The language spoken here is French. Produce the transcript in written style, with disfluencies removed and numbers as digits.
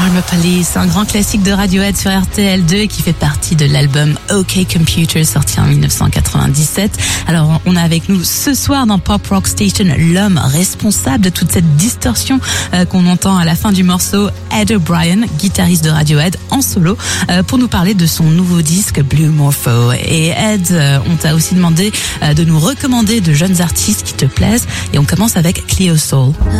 Karma Police, un grand classique de Radiohead sur RTL2 qui fait partie de l'album OK Computer sorti en 1997. Alors on a avec nous ce soir dans Pop Rock Station l'homme responsable de toute cette distorsion qu'on entend à la fin du morceau, Ed O'Brien, guitariste de Radiohead en solo, pour nous parler de son nouveau disque Blue Morpho. Et Ed, on t'a aussi demandé de nous recommander de jeunes artistes qui te plaisent et on commence avec Cleo Soul.